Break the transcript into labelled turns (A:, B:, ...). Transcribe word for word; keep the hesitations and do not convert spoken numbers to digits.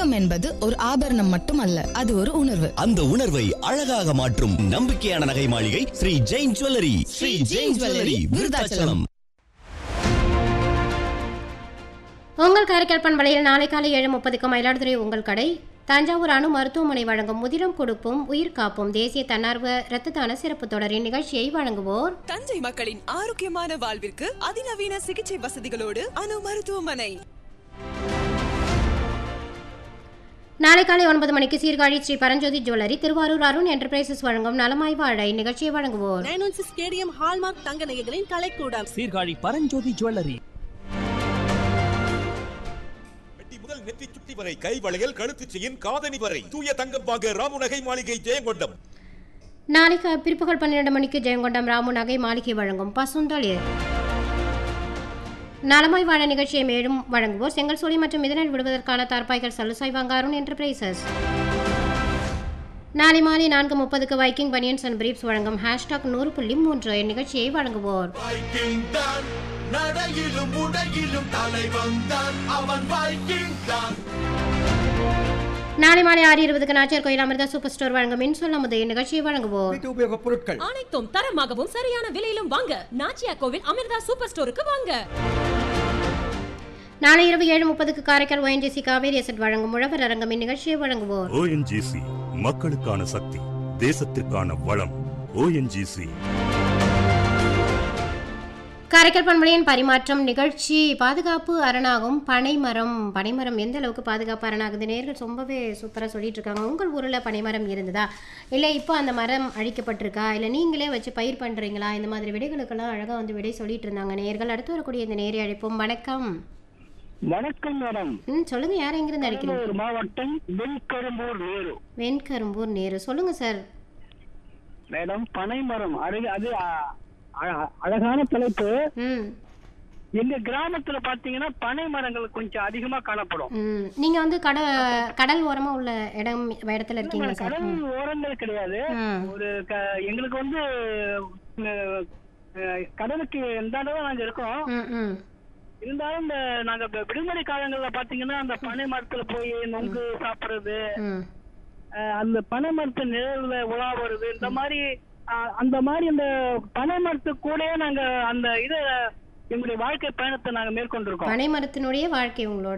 A: தங்கம் என்பது ஒரு ஆபரணம் மட்டுமல்ல, அது ஒரு உணர்வு.
B: அந்த உணர்வை அழகாக மாற்றும் நம்பிக்கையான நகை மாளிகை ஸ்ரீ ஜெயின் ஜுவல்லரி. ஸ்ரீ ஜெயின் ஜுவல்லரி, விருதாச்சலம்.
C: உங்கள் காரைக்கால் பண்பலையில் நாளை காலை ஏழு முப்பதுக்கு மயிலாடுதுறை உங்கள் கடை தஞ்சாவூர் அணு மருத்துவமனை வழங்கும் முதிரம் கொடுப்போம் உயிர் காப்போம் தேசிய தன்னார்வ இரத்த தான சிறப்பு தொடரின் நிகழ்ச்சியை வழங்குவோர்
D: தஞ்சை மக்களின் ஆரோக்கியமான வாழ்விற்கு அதிநவீன சிகிச்சை வசதிகளோடு அணு மருத்துவமனை.
C: நாளை காலை ஒன்பது மணிக்கு சீர்காழி ஸ்ரீ பரஞ்சோதி ஜுவல்லரி திருவாரூர் அருண் என்டர்பிரைசஸ் வழங்கும் நலமாய் வாழ நிகழ்ச்சியை வழங்குவோர்
E: ஸ்டேடியம் ஹால்மார்க் தங்க நகைகளின் கலைக்கூடம்
F: சீர்காழி பரஞ்சோதி ஜுவல்லரி.
G: முதல் நெற்றி சுட்டி வரை கை வளையல் கழுத்து செயின் காதணி வரை தூய தங்கம் வாங்க ராமு நகை மாளிகை ஜெயங்கொண்டம்.
C: நாளை பிற்பகல் பன்னிரண்டு மணிக்கு ஜெயங்கொண்டம் ராமு நகை மாளிகை வழங்கும் பசுந்தளிர் நலமாய் வாழ நிகழ்ச்சியை மேலும் வழங்குவோர் செங்கல் சோழி மற்றும் இதனில் விடுவதற்கான தார்பாய்கள் சலுசாய் வாங்க அருண் என்டர்பிரைசஸ். நாளை மாலை நான்கு முப்பதுக்கு வைக்கிங் பனியன்ஸ் அண்ட் பிரீப்ஸ் வழங்கும் ஹேஷ்டாக் நூறு புள்ளி மூன்று நிகழ்ச்சியை வழங்குவோர் நாளை மாலை ஆறு இருபதுக்கு நாச்சியார் கோயில் அமிர்தா சூப்பர் ஸ்டோர் வழங்கும் மின்சொல் அமுது நிகழ்ச்சியை வழங்குவோர்
E: பொருட்கள் அனைத்தும் தரமாகவும் சரியான விலையிலும் வாங்க நாச்சியார் கோவில் அமிர்தா சூப்பர் ஸ்டோருக்கு வாங்க.
C: நாளை இரவு ஏழு முப்பதுக்கு காரைக்கால் ஓஎன்ஜிசி காவேரி எசட் வழங்கும் உழவர் அரங்கம் இந்நிகழ்ச்சியை வழங்குவோர்
H: ஓஎன்ஜிசி மக்களுக்கான சக்தி, தேசத்திற்கான வளம். ஓஎன்ஜிசி.
C: காரைக்கால் பண்பலையின் பரிமாற்றம் நிகழ்ச்சி பாதுகாப்பு அரணாகும் பனைமரம். பனைமரம் எந்த அளவுக்கு பாதுகாப்பு அரணாகுது நேர்கள் ரொம்பவே சூப்பராக சொல்லிட்டு இருக்காங்க. உங்கள் ஊரில் பனைமரம் இருந்ததா, இல்லை இப்போ அந்த மரம் அழிக்கப்பட்டிருக்கா, இல்லை நீங்களே வச்சு பயிர் பண்ணுறீங்களா, இந்த மாதிரி விடைகளுக்கெல்லாம் அழகாக வந்து விடை சொல்லிட்டு இருந்தாங்க நேர்கள். அடுத்து வரக்கூடிய இந்த நேரை அழைப்போம். வணக்கம்.
I: வணக்கம் மேடம்.
C: ம் சொல்லுங்க, யார் எங்கிருந்து அழைக்கிறீங்க?
I: மாவட்டம் வெண்கரும்பூர் நேரு.
C: வெண்கரும்பூர் நேரு, சொல்லுங்க சார்.
I: மேடம், பனைமரம் அருகே அது அழகான தலைப்பு. எங்க கிராமத்துல பாத்தீங்கன்னா பனை மரங்கள் கொஞ்சம் அதிகமா காணப்படும்.
C: நீங்க வந்து கடல் கடல் ஓரமா உள்ள இடம் இடத்துல இருக்கீங்களா சார்?
I: கடல் ஓரங்கள் கிடையாது. ஒரு எங்களுக்கு வந்து கடலுக்கு எந்தாண்டதான் நாங்க இருக்கோம். இருந்தாலும் இந்த நாங்க விடுமுறை காலங்கள்ல பாத்தீங்கன்னா அந்த பனை மரத்துல போய் நொங்கு சாப்பிடுறது, அந்த பனை மரத்து நிழல்ல உலா வருது, இந்த மாதிரி அந்த மாதிரி அந்த பனை மரத்து கூட நாங்க அந்த இத எங்களுடைய வாழ்க்கை பயணத்தை நாங்க மேற்கொண்டிருக்கோம்.
C: பனை மரத்தினுடைய வாழ்க்கை உங்களோட